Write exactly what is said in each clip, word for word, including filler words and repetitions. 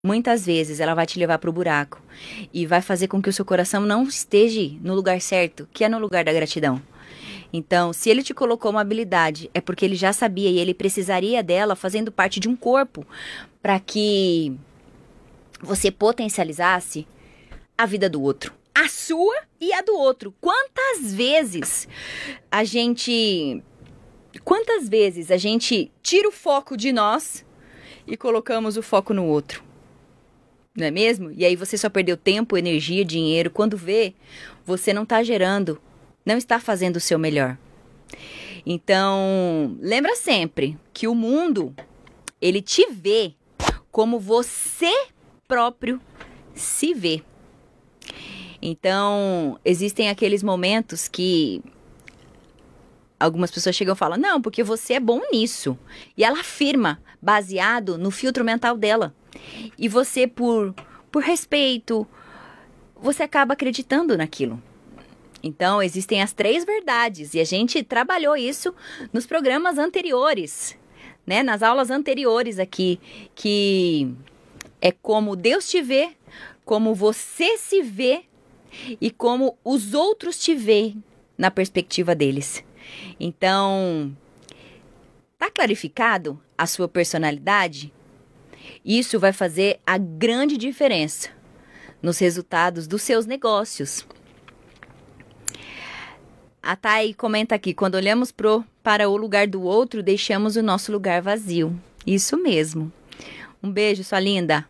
muitas vezes ela vai te levar pro buraco e vai fazer com que o seu coração não esteja no lugar certo, que é no lugar da gratidão. Então, se ele te colocou uma habilidade, é porque ele já sabia e ele precisaria dela fazendo parte de um corpo para que você potencializasse a vida do outro. A sua e a do outro. Quantas vezes a gente... Quantas vezes a gente tira o foco de nós e colocamos o foco no outro? Não é mesmo? E aí você só perdeu tempo, energia, dinheiro. Quando vê, você não está gerando, não está fazendo o seu melhor. Então, lembra sempre que o mundo, ele te vê como você próprio se vê. Então, existem aqueles momentos que algumas pessoas chegam e falam, não, porque você é bom nisso. E ela afirma, baseado no filtro mental dela. E você, por, por respeito, você acaba acreditando naquilo. Então, existem as três verdades. E a gente trabalhou isso nos programas anteriores, né? Nas aulas anteriores aqui, que é como Deus te vê, como você se vê e como os outros te veem na perspectiva deles. Então, tá clarificado a sua personalidade? Isso vai fazer a grande diferença nos resultados dos seus negócios. A Thay comenta aqui, quando olhamos pro, para o lugar do outro, deixamos o nosso lugar vazio. Isso mesmo. Um beijo, sua linda.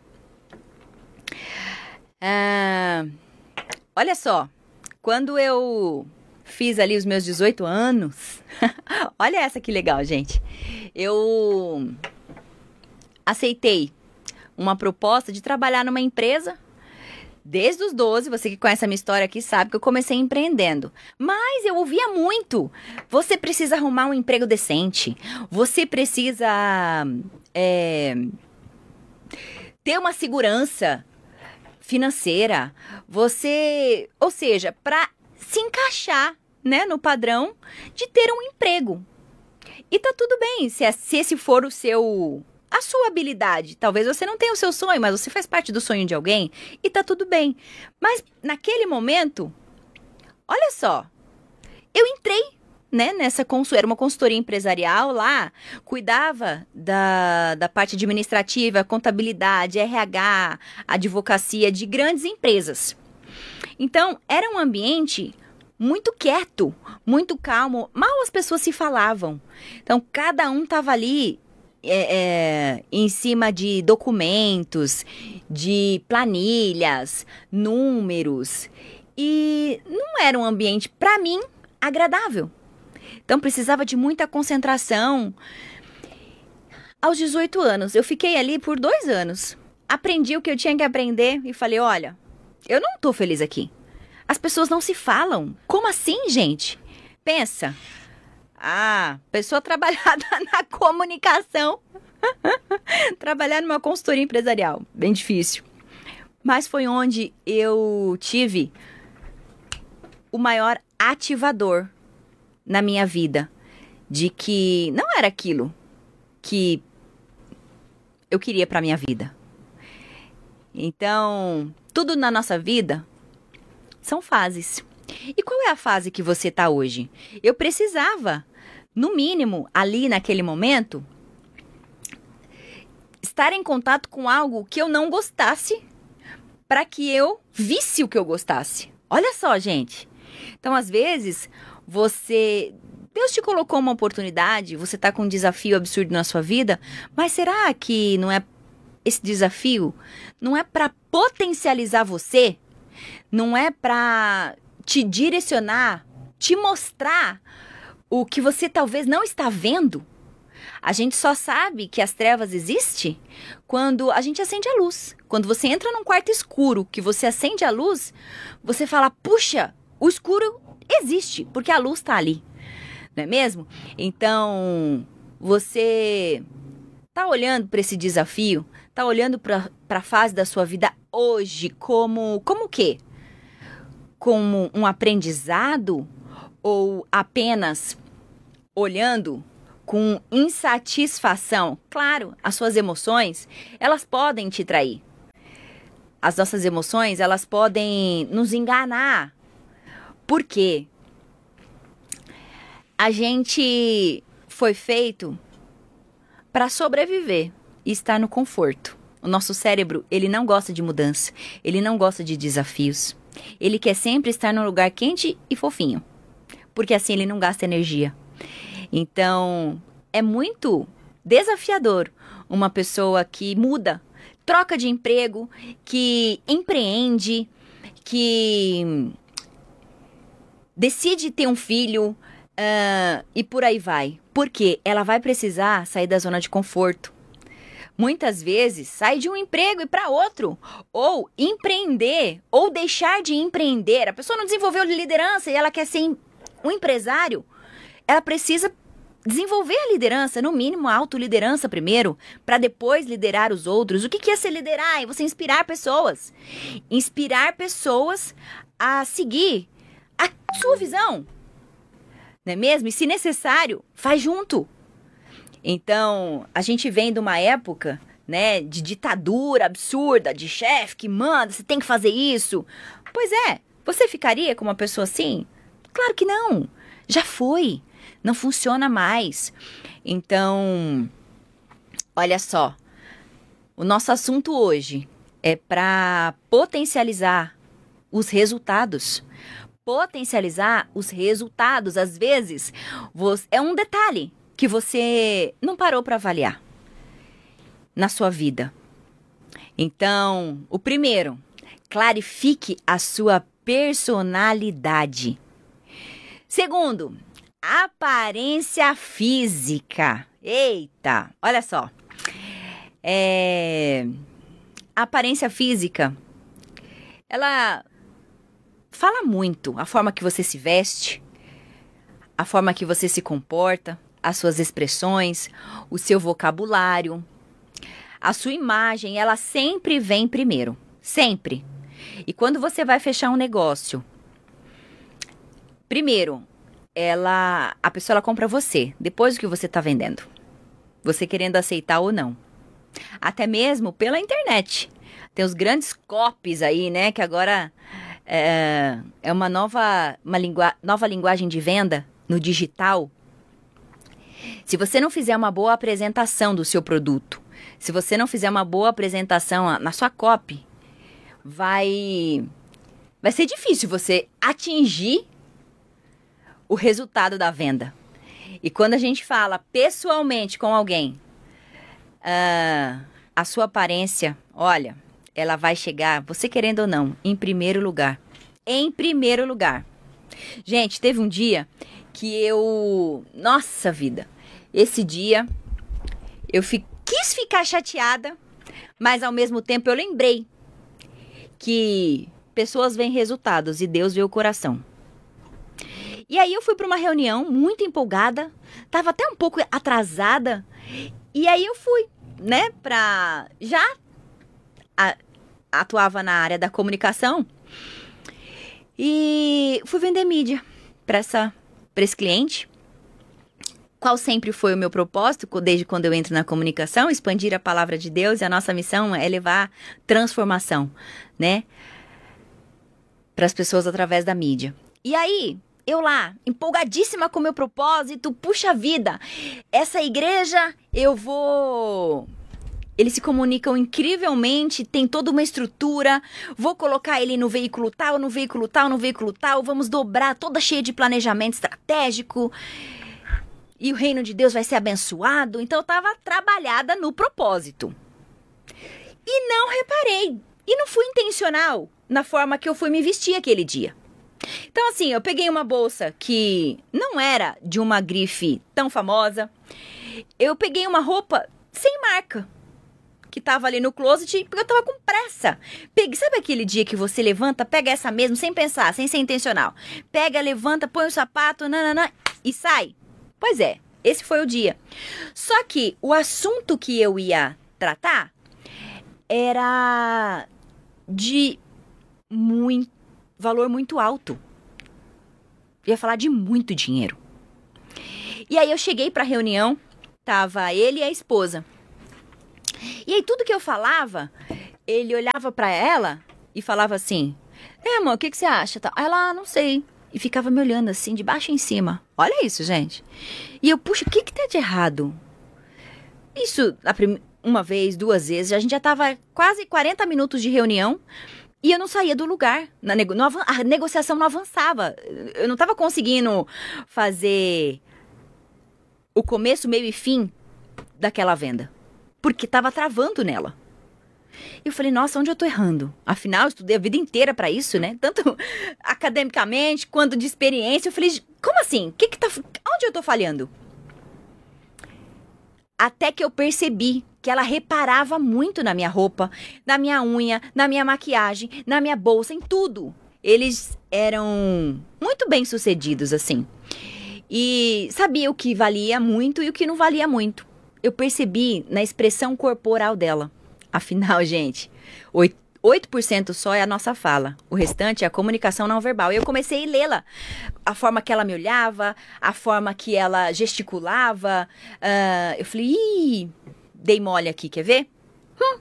Ah, olha só, quando eu fiz ali os meus dezoito anos, olha essa que legal, gente. Eu aceitei uma proposta de trabalhar numa empresa. Desde os doze, você que conhece a minha história aqui sabe que eu comecei empreendendo. Mas eu ouvia muito. Você precisa arrumar um emprego decente. Você precisa é, ter uma segurança financeira. Você, ou seja, para se encaixar, né, no padrão de ter um emprego. E tá tudo bem se, se esse for o seu... a sua habilidade. Talvez você não tenha o seu sonho, mas você faz parte do sonho de alguém e tá tudo bem. Mas naquele momento, olha só, eu entrei, né, nessa consultoria, era uma consultoria empresarial lá, cuidava da, da parte administrativa, contabilidade, R H, advocacia de grandes empresas. Então, era um ambiente muito quieto, muito calmo, mal as pessoas se falavam. Então, cada um tava ali É, é, em cima de documentos, de planilhas, números. E não era um ambiente, para mim, agradável. Então, precisava de muita concentração. Aos dezoito anos, eu fiquei ali por dois anos. Aprendi o que eu tinha que aprender e falei, olha, eu não tô feliz aqui. As pessoas não se falam. Como assim, gente? Pensa... Ah, pessoa trabalhada na comunicação, trabalhar numa consultoria empresarial, bem difícil. Mas foi onde eu tive o maior ativador na minha vida, de que não era aquilo que eu queria para minha vida. Então, tudo na nossa vida são fases. E qual é a fase que você está hoje? Eu precisava... no mínimo, ali naquele momento, estar em contato com algo que eu não gostasse para que eu visse o que eu gostasse. Olha só, gente. Então, às vezes, você... Deus te colocou uma oportunidade, você está com um desafio absurdo na sua vida, mas será que não é esse desafio? Não é para potencializar você? Não é para te direcionar, te mostrar o que você talvez não está vendo? A gente só sabe que as trevas existem quando a gente acende a luz. Quando você entra num quarto escuro, que você acende a luz, você fala, puxa, o escuro existe, porque a luz está ali. Não é mesmo? Então, você está olhando para esse desafio, está olhando para a fase da sua vida hoje como, como o quê? Como um aprendizado ou apenas olhando com insatisfação? Claro, as suas emoções, elas podem te trair. as nossas emoções, elas podem nos enganar. Por quê? A gente foi feito para sobreviver e estar no conforto. O nosso cérebro, ele não gosta de mudança, ele não gosta de desafios. Ele quer sempre estar num lugar quente e fofinho, porque assim ele não gasta energia. Então, é muito desafiador uma pessoa que muda, troca de emprego, que empreende, que decide ter um filho uh, e por aí vai. Porque ela vai precisar sair da zona de conforto. Muitas vezes, sai de um emprego e para outro. Ou empreender, ou deixar de empreender. A pessoa não desenvolveu liderança e ela quer ser um empresário. Ela precisa desenvolver a liderança, no mínimo a autoliderança primeiro, para depois liderar os outros. O que é ser liderar? É você inspirar pessoas. Inspirar pessoas a seguir a sua visão. Não é mesmo? E se necessário, faz junto. Então, a gente vem de uma época, né, de ditadura absurda, de chefe que manda, você tem que fazer isso. Pois é, você ficaria com uma pessoa assim? Claro que não. Já foi. Não funciona mais. Então, olha só. O nosso assunto hoje é para potencializar os resultados. Potencializar os resultados. Às vezes, você, é um detalhe que você não parou para avaliar na sua vida. Então, o primeiro, clarifique a sua personalidade. Segundo, aparência física. Eita, olha só. É, a aparência física, ela fala muito. A forma que você se veste, a forma que você se comporta, as suas expressões, o seu vocabulário, a sua imagem, ela sempre vem primeiro. Sempre. E quando você vai fechar um negócio, primeiro, ela, a pessoa ela compra você, depois do que você está vendendo. Você querendo aceitar ou não. Até mesmo pela internet. Tem os grandes copies aí, né? Que agora é, é uma, nova, uma lingua, nova linguagem de venda no digital. Se você não fizer uma boa apresentação do seu produto, se você não fizer uma boa apresentação na sua copy, vai, vai ser difícil você atingir o resultado da venda. E quando a gente fala pessoalmente com alguém, uh, a sua aparência, olha, ela vai chegar, você querendo ou não, em primeiro lugar. Em primeiro lugar. Gente, teve um dia que eu... Nossa vida! Esse dia eu fi, quis ficar chateada, mas ao mesmo tempo eu lembrei que pessoas veem resultados e Deus vê o coração. E aí eu fui para uma reunião muito empolgada, tava até um pouco atrasada, e aí eu fui, né, pra... Já a, atuava na área da comunicação e fui vender mídia para essa, para esse cliente. Qual sempre foi o meu propósito, desde quando eu entro na comunicação? Expandir a palavra de Deus, e a nossa missão é levar transformação, né, para as pessoas através da mídia. E aí... Eu lá, empolgadíssima com o meu propósito, puxa vida, essa igreja eu vou... Eles se comunicam incrivelmente, tem toda uma estrutura, vou colocar ele no veículo tal, no veículo tal, no veículo tal, vamos dobrar, toda cheia de planejamento estratégico, e o reino de Deus vai ser abençoado. Então eu estava trabalhada no propósito. E não reparei, e não fui intencional na forma que eu fui me vestir aquele dia. Então, assim, eu peguei uma bolsa que não era de uma grife tão famosa. Eu peguei uma roupa sem marca, que tava ali no closet, porque eu tava com pressa. Peguei, sabe aquele dia que você levanta, pega essa mesmo, sem pensar, sem ser intencional. Pega, levanta, põe o sapato, nananã, e sai. Pois é, esse foi o dia. Só que o assunto que eu ia tratar era de muito valor muito alto. Eu ia falar de muito dinheiro. E aí eu cheguei pra reunião, tava ele e a esposa. E aí tudo que eu falava, ele olhava pra ela e falava assim, é, amor, o que, que você acha? Ela, ah, não sei. E ficava me olhando assim, de baixo em cima. Olha isso, gente. E eu, puxa, o que que tá de errado? Isso, a prim- uma vez, duas vezes, a gente já tava quase quarenta minutos de reunião e eu não saía do lugar. Na nego- não avan- a negociação não avançava. Eu não tava conseguindo fazer o começo, meio e fim daquela venda. Porque tava travando nela. E eu falei, nossa, onde eu tô errando? Afinal, eu estudei a vida inteira pra isso, né? Tanto academicamente quanto de experiência. Eu falei, como assim? Que que tá, onde eu tô falhando? Até que eu percebi que ela reparava muito na minha roupa, na minha unha, na minha maquiagem, na minha bolsa, em tudo. Eles eram muito bem sucedidos, assim. E sabia o que valia muito e o que não valia muito. Eu percebi na expressão corporal dela. Afinal, gente, oito por cento só é a nossa fala. O restante é a comunicação não verbal. E eu comecei a lê-la. A forma que ela me olhava, a forma que ela gesticulava. Uh, eu falei, ih, dei mole aqui, quer ver? Hum.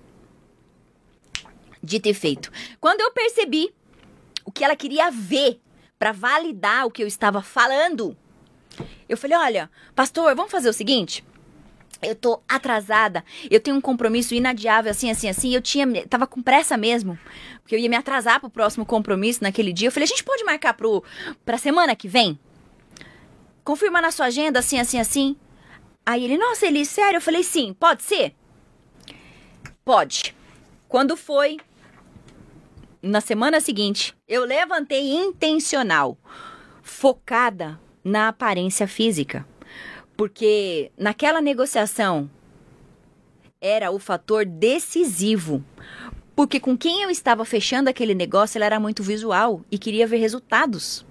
Dito e feito. Quando eu percebi o que ela queria ver para validar o que eu estava falando, eu falei, olha, pastor, vamos fazer o seguinte? Eu tô atrasada, eu tenho um compromisso inadiável, assim, assim, assim. Eu tinha, tava com pressa mesmo, porque eu ia me atrasar pro próximo compromisso naquele dia. Eu falei, a gente pode marcar pro, pra semana que vem? Confirma na sua agenda, assim, assim, assim. Aí ele, nossa, Eli, sério? Eu falei, sim, pode ser? Pode. Quando foi, na semana seguinte, eu levantei intencional, focada na aparência física. Porque naquela negociação era o fator decisivo. Porque com quem eu estava fechando aquele negócio, ela era muito visual e queria ver resultados.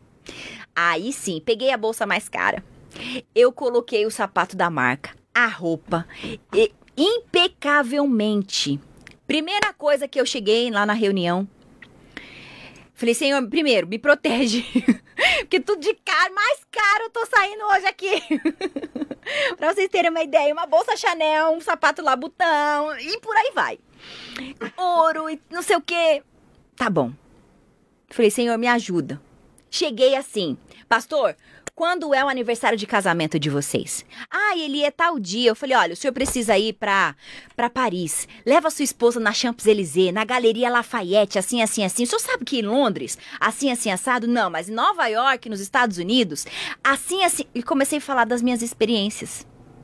Aí sim, peguei a bolsa mais cara. Eu coloquei o sapato da marca, a roupa, e, impecavelmente. Primeira coisa que eu cheguei lá na reunião, falei, Senhor, primeiro, me protege. Porque tudo de caro, mais caro eu tô saindo hoje aqui. Pra vocês terem uma ideia, uma bolsa Chanel, um sapato Labutão e por aí vai. Ouro e não sei o quê. Tá bom. Falei, Senhor, me ajuda. Cheguei assim, pastor, quando é o aniversário de casamento de vocês? Ah, ele é tal dia. Eu falei, olha, o senhor precisa ir pra, pra Paris. Leva a sua esposa na Champs-Élysées, na Galeria Lafayette, assim, assim, assim. O senhor sabe que em Londres, assim, assim, assado? Não, mas em Nova York, nos Estados Unidos, assim, assim. E comecei a falar das minhas experiências.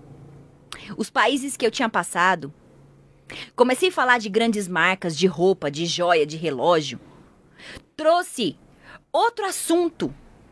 Os países que eu tinha passado. Comecei a falar de grandes marcas, de roupa, de joia, de relógio. Trouxe outro assunto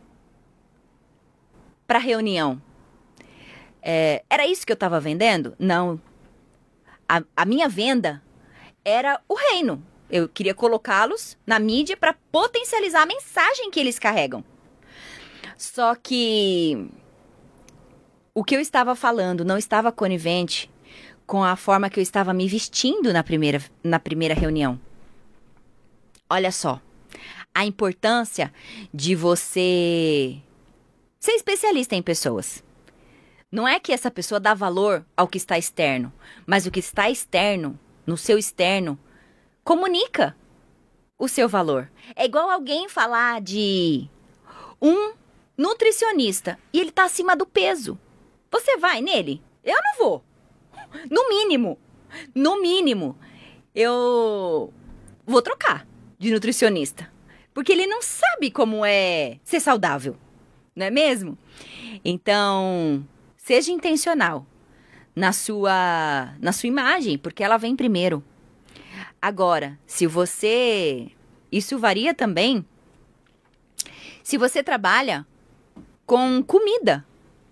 para reunião. É, era isso que eu estava vendendo? Não. A, a minha venda era o reino. Eu queria colocá-los na mídia para potencializar a mensagem que eles carregam. Só que o que eu estava falando não estava conivente com a forma que eu estava me vestindo na primeira, na primeira reunião. Olha só, a importância de você ser especialista em pessoas. Não é que essa pessoa dá valor ao que está externo, mas o que está externo, no seu externo, comunica o seu valor. É igual alguém falar de um nutricionista e ele está acima do peso. Você vai nele? Eu não vou. No mínimo, no mínimo, eu vou trocar de nutricionista. Porque ele não sabe como é ser saudável, não é mesmo? Então, seja intencional na sua, na sua imagem, porque ela vem primeiro. Agora, se você... Isso varia também se você trabalha com comida.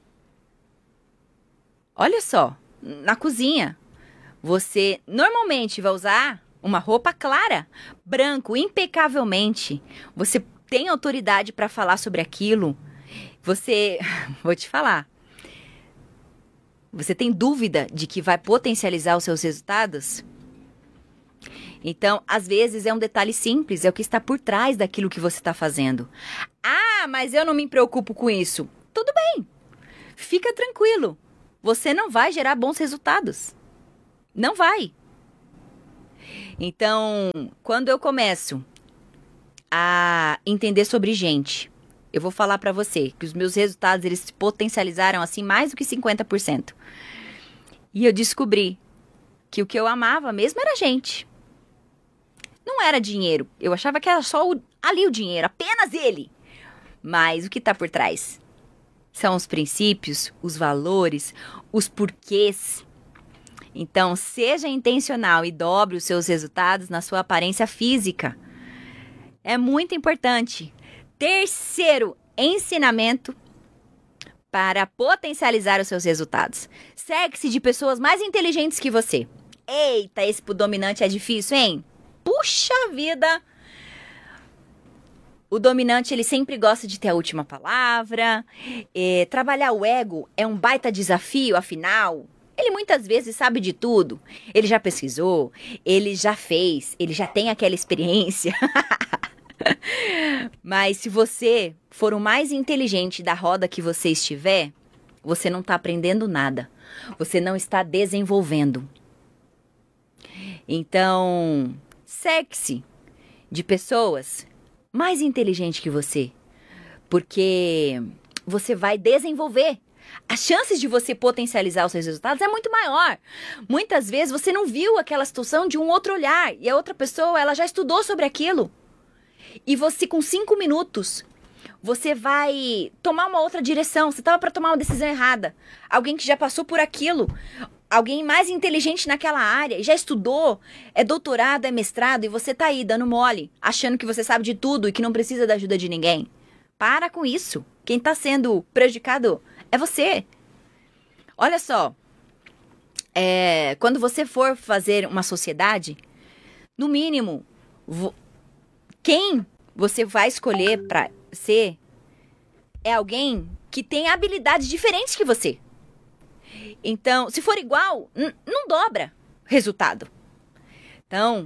Olha só, na cozinha, você normalmente vai usar uma roupa clara, branco, impecavelmente. Você tem autoridade para falar sobre aquilo. Você, vou te falar, você tem dúvida de que vai potencializar os seus resultados? Então, às vezes é um detalhe simples, é o que está por trás daquilo que você está fazendo. Ah, mas eu não me preocupo com isso. Tudo bem, fica tranquilo. Você não vai gerar bons resultados. Não vai. Então, quando eu começo a entender sobre gente, eu vou falar pra você que os meus resultados, eles se potencializaram assim mais do que cinquenta por cento. E eu descobri que o que eu amava mesmo era gente. Não era dinheiro. Eu achava que era só o, ali o dinheiro, apenas ele. Mas o que tá por trás? São os princípios, os valores, os porquês. Então, seja intencional e dobre os seus resultados na sua aparência física. É muito importante. Terceiro ensinamento para potencializar os seus resultados. Cerque-se de pessoas mais inteligentes que você. Eita, esse pro dominante é difícil, hein? Puxa vida! O dominante, ele sempre gosta de ter a última palavra. É, trabalhar o ego é um baita desafio, afinal. Ele muitas vezes sabe de tudo. Ele já pesquisou, ele já fez, ele já tem aquela experiência. Mas se você for o mais inteligente da roda que você estiver, você não está aprendendo nada. Você não está desenvolvendo. Então, cerque-se de pessoas mais inteligentes que você. Porque você vai desenvolver. As chances de você potencializar os seus resultados é muito maior. Muitas vezes você não viu aquela situação de um outro olhar. E a outra pessoa, ela já estudou sobre aquilo. E você, com cinco minutos, você vai tomar uma outra direção. Você estava para tomar uma decisão errada. Alguém que já passou por aquilo. Alguém mais inteligente naquela área. E já estudou. É doutorado, é mestrado. E você tá aí dando mole. Achando que você sabe de tudo e que não precisa da ajuda de ninguém. Para com isso. Quem está sendo prejudicado é você. Olha só. É, quando você for fazer uma sociedade, no mínimo... Vo- Quem você vai escolher para ser é alguém que tem habilidades diferentes que você. Então, se for igual, n- não dobra resultado. Então,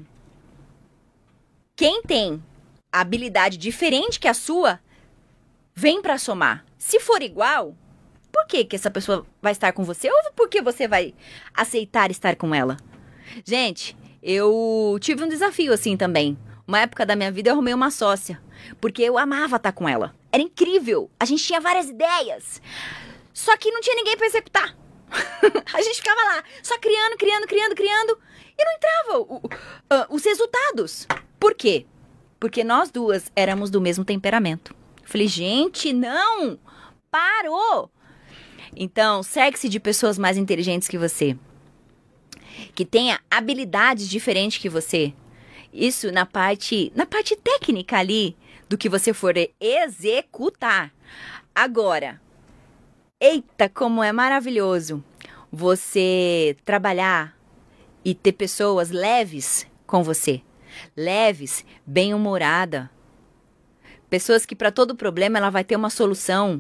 quem tem habilidade diferente que a sua, vem para somar. Se for igual, por que que essa pessoa vai estar com você? Ou por que você vai aceitar estar com ela? Gente, eu tive um desafio assim também. Uma época da minha vida eu arrumei uma sócia, porque eu amava estar com ela. Era incrível, a gente tinha várias ideias, só que não tinha ninguém para executar. A gente ficava lá, só criando, criando, criando, criando, e não entrava o, o, uh, os resultados. Por quê? Porque nós duas éramos do mesmo temperamento. Eu falei, gente, não, parou. Então, cerque-se de pessoas mais inteligentes que você, que tenha habilidades diferentes que você. Isso na parte, na parte técnica ali do que você for executar. Agora, eita, como é maravilhoso você trabalhar e ter pessoas leves com você. Leves, bem-humorada. Pessoas que para todo problema ela vai ter uma solução.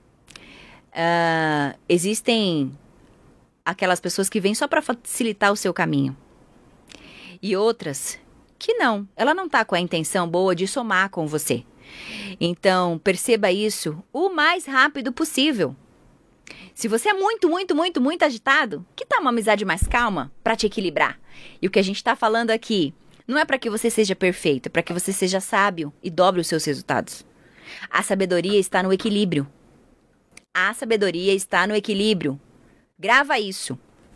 Uh, existem aquelas pessoas que vêm só para facilitar o seu caminho. E outras que não, ela não tá com a intenção boa de somar com você. Então, perceba isso o mais rápido possível. Se você é muito, muito, muito, muito agitado, que tal uma amizade mais calma para te equilibrar? E o que a gente tá falando aqui não é para que você seja perfeito, é para que você seja sábio e dobre os seus resultados. A sabedoria está no equilíbrio. A sabedoria está no equilíbrio. Grava isso.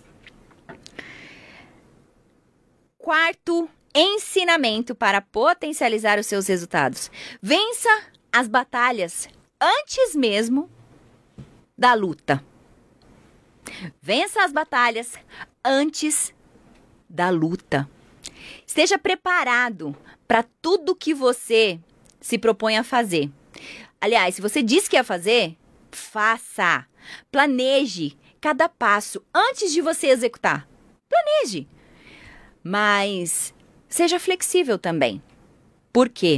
Quarto ensinamento para potencializar os seus resultados. Vença as batalhas antes mesmo da luta. Vença as batalhas antes da luta. Esteja preparado para tudo que você se propõe a fazer. Aliás, se você disse que ia fazer, faça. Planeje cada passo antes de você executar. Planeje. Mas seja flexível também. Por quê?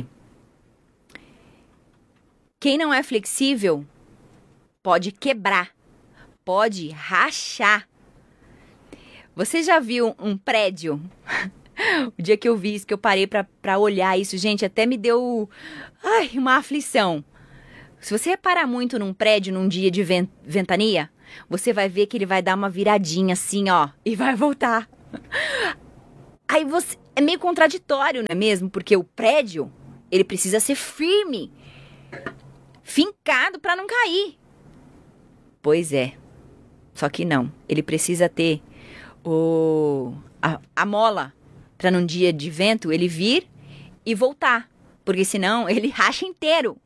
Quem não é flexível pode quebrar, pode rachar. Você já viu um prédio? O dia que eu vi isso, que eu parei pra, pra olhar isso, gente, até me deu ai, uma aflição. Se você reparar muito num prédio num dia de ventania, você vai ver que ele vai dar uma viradinha assim, ó, e vai voltar. Aí você, É meio contraditório, não é mesmo? Porque o prédio, ele precisa ser firme, fincado para não cair. Pois é. Só que não. Ele precisa ter o, a, a mola para num dia de vento ele vir e voltar. Porque senão ele racha inteiro.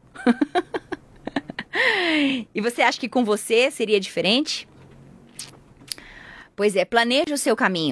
E você acha que com você seria diferente? Pois é, planeje o seu caminho.